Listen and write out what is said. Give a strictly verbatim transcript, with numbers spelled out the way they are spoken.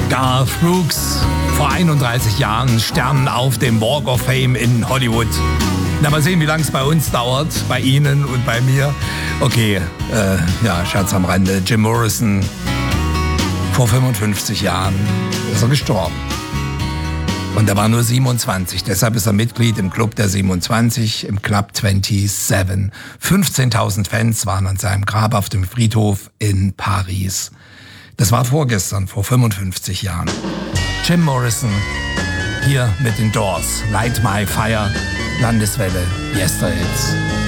Garth Brooks, vor einunddreißig Jahren Stern auf dem Walk of Fame in Hollywood. Na, mal sehen, wie lange es bei uns dauert, bei Ihnen und bei mir. Okay, äh, ja, Scherz am Rande. Jim Morrison, vor fünfundfünfzig Jahren ist er gestorben. Und er war nur siebenundzwanzig, deshalb ist er Mitglied im Club der siebenundzwanzig, im Club siebenundzwanzig. fünfzehntausend Fans waren an seinem Grab auf dem Friedhof in Paris. Das war vorgestern, vor fünfundfünfzig Jahren. Jim Morrison, hier mit den Doors, Light My Fire, Landeswelle, Yesterdays.